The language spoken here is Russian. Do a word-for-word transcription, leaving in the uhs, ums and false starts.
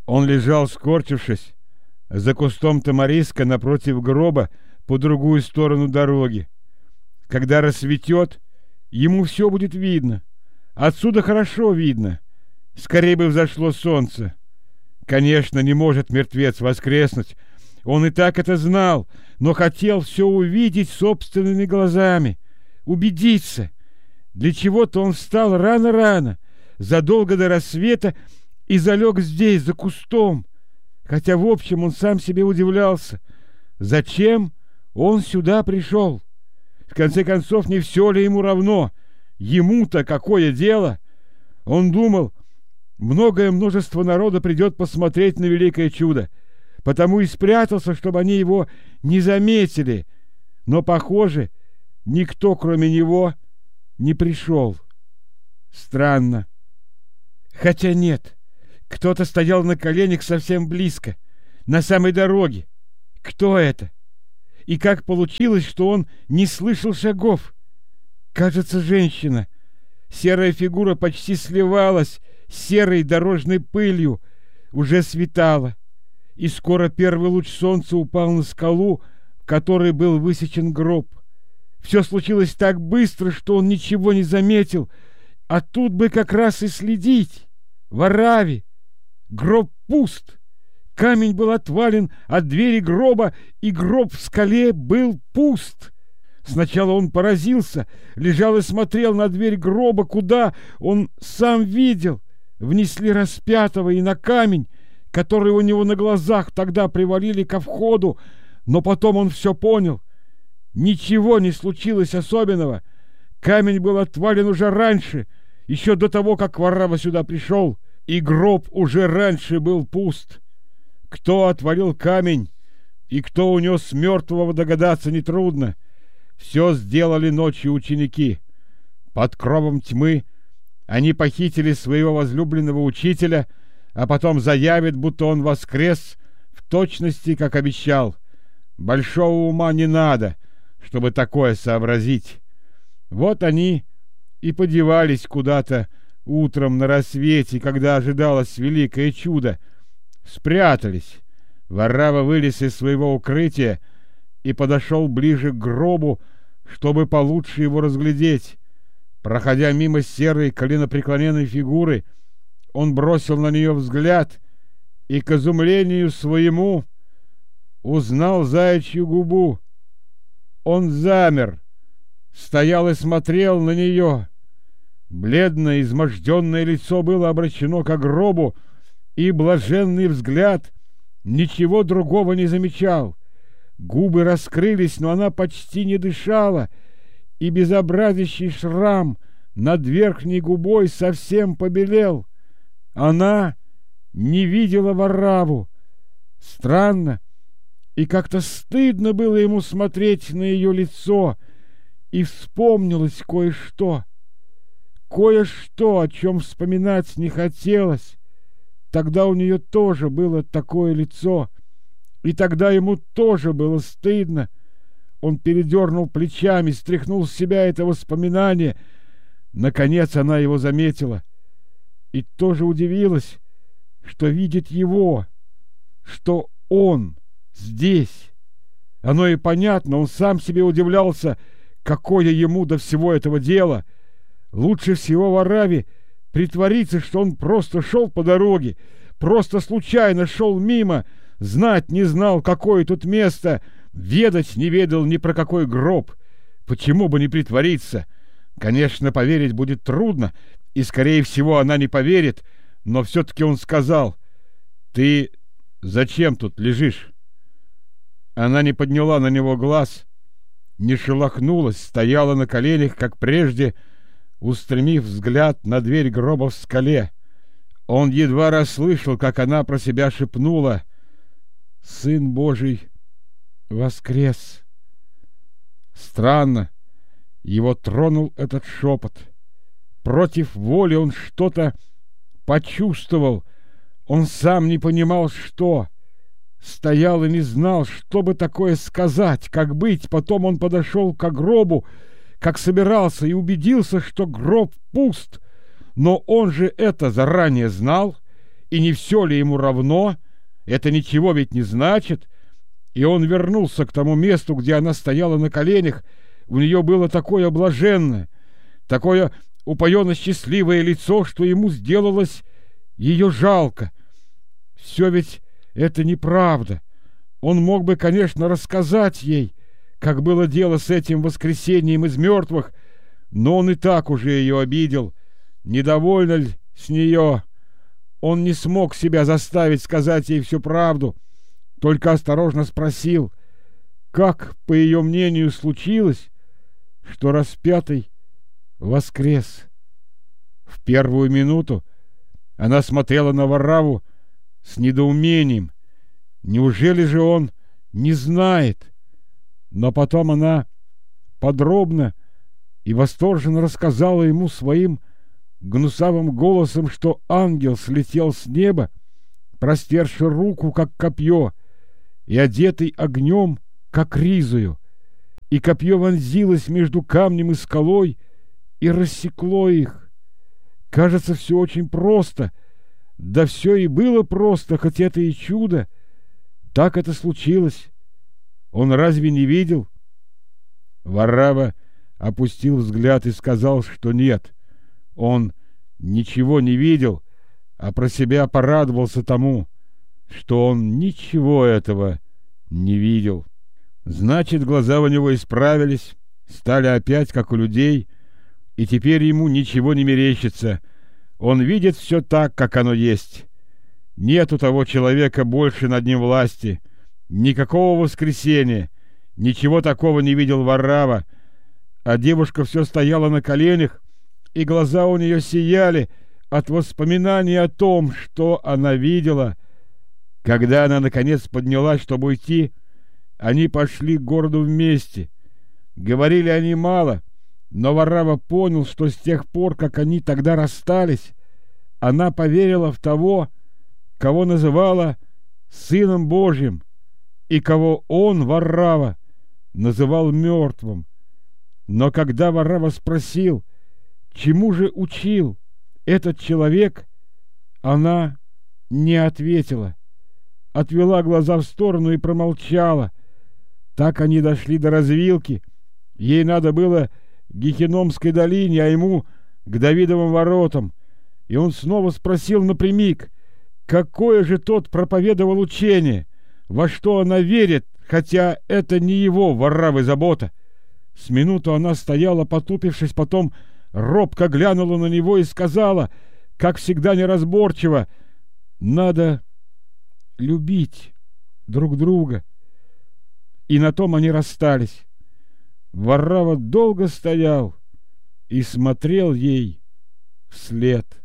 Он лежал, скорчившись, за кустом тамариска напротив гроба по другую сторону дороги. Когда рассветет, ему все будет видно. Отсюда хорошо видно. Скорее бы взошло солнце. Конечно, не может мертвец воскреснуть. Он и так это знал, но хотел все увидеть собственными глазами, убедиться. Для чего-то он встал рано-рано, задолго до рассвета, и залег здесь, за кустом. Хотя, в общем, он сам себе удивлялся. Зачем он сюда пришел? В конце концов, не все ли ему равно? Ему-то какое дело? Он думал, многое множество народа придет посмотреть на великое чудо, потому и спрятался, чтобы они его не заметили. Но, похоже, никто, кроме него, не пришел. Странно. Хотя нет, кто-то стоял на коленях совсем близко, на самой дороге. Кто это? И как получилось, что он не слышал шагов? Кажется, женщина. Серая фигура почти сливалась с серой дорожной пылью. Уже светало, и скоро первый луч солнца упал на скалу, в которой был высечен гроб. Все случилось так быстро, что он ничего не заметил, а тут бы как раз и следить. В ораве гроб пуст. Камень был отвален от двери гроба, и гроб в скале был пуст. Сначала он поразился, лежал и смотрел на дверь гроба, куда он сам видел. Внесли распятого и на камень, который у него на глазах тогда привалили ко входу, но потом он все понял. Ничего не случилось особенного. Камень был отвален уже раньше, еще до того, как Варрава сюда пришел, и гроб уже раньше был пуст. Кто отвалил камень и кто унес мертвого, догадаться нетрудно. Все сделали ночью ученики. Под кровом тьмы они похитили своего возлюбленного учителя, а потом заявят, будто он воскрес в точности, как обещал. Большого ума не надо, чтобы такое сообразить. Вот они и подевались куда-то утром на рассвете, когда ожидалось великое чудо. Спрятались. Варрава вылез из своего укрытия и подошел ближе к гробу, чтобы получше его разглядеть. Проходя мимо серой коленопреклоненной фигуры, он бросил на нее взгляд и, к изумлению своему, узнал заячью губу. Он замер, стоял и смотрел на нее. Бледное, изможденное лицо было обращено к гробу, и блаженный взгляд ничего другого не замечал. Губы раскрылись, но она почти не дышала, и безобразящий шрам над верхней губой совсем побелел. Она не видела Варраву. Странно, и как-то стыдно было ему смотреть на ее лицо, и вспомнилось кое-что. Кое-что, о чем вспоминать не хотелось. Тогда у нее тоже было такое лицо, и тогда ему тоже было стыдно. Он передернул плечами, стряхнул с себя это воспоминание. Наконец она его заметила и тоже удивилась, что видит его, что он здесь. Оно и понятно, он сам себе удивлялся, какое ему до всего этого дело. Лучше всего в Араве притвориться, что он просто шел по дороге, просто случайно шел мимо, знать не знал, какое тут место, ведать не ведал ни про какой гроб. Почему бы не притвориться? Конечно, поверить будет трудно, и, скорее всего, она не поверит, но все-таки он сказал: «Ты зачем тут лежишь?» Она не подняла на него глаз, не шелохнулась, стояла на коленях, как прежде, устремив взгляд на дверь гроба в скале. Он едва расслышал, как она про себя шепнула: «Сын Божий воскрес». Странно, его тронул этот шепот. Против воли он что-то почувствовал. Он сам не понимал, что. Стоял и не знал, что бы такое сказать, как быть. Потом он подошел к гробу, как собирался, и убедился, что гроб пуст. Но он же это заранее знал и не все ли ему равно? Это ничего ведь не значит. И он вернулся к тому месту, где она стояла на коленях. У нее было такое блаженное, такое упоенно-счастливое лицо, что ему сделалось ее жалко. Все ведь это неправда. Он мог бы, конечно, рассказать ей, как было дело с этим воскресением из мертвых, но он и так уже ее обидел. Недовольна ли с нее? Он не смог себя заставить сказать ей всю правду, только осторожно спросил, как, по ее мнению, случилось, что распятый воскрес. В первую минуту она смотрела на Варавву с недоумением. Неужели же он не знает? Но потом она подробно и восторженно рассказала ему своим гнусавым голосом, что ангел слетел с неба, простерши руку, как копье, и одетый огнем, как ризою, и копье вонзилось между камнем и скалой и рассекло их. Кажется, все очень просто, да все и было просто, хоть это и чудо. Так это случилось. Он разве не видел? Варавва опустил взгляд и сказал, что нет, он ничего не видел, а про себя порадовался тому, что он ничего этого не видел. Значит, глаза у него исправились, стали опять как у людей, и теперь ему ничего не мерещится. Он видит все так, как оно есть. Нет у того человека больше над ним власти, никакого воскресения, ничего такого не видел Варавва, а девушка все стояла на коленях, и глаза у нее сияли от воспоминаний о том, что она видела. Когда она, наконец, поднялась, чтобы уйти, они пошли к городу вместе. Говорили они мало, но Варавва понял, что с тех пор, как они тогда расстались, она поверила в того, кого называла Сыном Божьим, и кого он, Варавва, называл мертвым. Но когда Варавва спросил, чему же учил этот человек, она не ответила, отвела глаза в сторону и промолчала. Так они дошли до развилки. Ей надо было к Гихеномской долине, а ему к Давидовым воротам. И он снова спросил напрямик, какое же тот проповедовал учение, во что она верит, хотя это не его, Вараввы, забота. С минуту она стояла, потупившись, потом робко глянула на него и сказала, как всегда неразборчиво, надо любить друг друга. И на том они расстались. Варавва долго стоял и смотрел ей вслед.